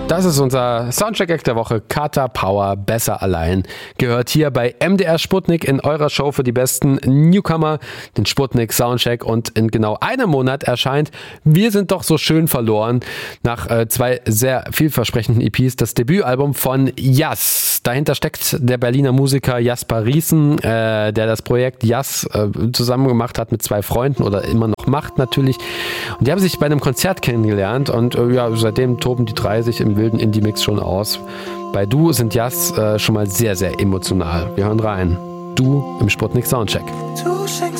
Das ist unser Soundcheck-Act der Woche. Kata Power, besser allein. Gehört hier bei MDR Sputnik in eurer Show für die besten Newcomer, den Sputnik Soundcheck. Und in genau einem Monat erscheint Wir sind doch so schön verloren. Nach 2 sehr vielversprechenden EPs das Debütalbum von Yass. Dahinter steckt der Berliner Musiker Jasper Riesen, der das Projekt Yass zusammen gemacht hat mit 2 Freunden oder immer noch macht natürlich. Und die haben sich bei einem Konzert kennengelernt und seitdem toben die 3 sich im wilden Indie-Mix schon aus. Bei Du sind Yass schon mal sehr, sehr emotional. Wir hören rein. Du im Sputnik Soundcheck.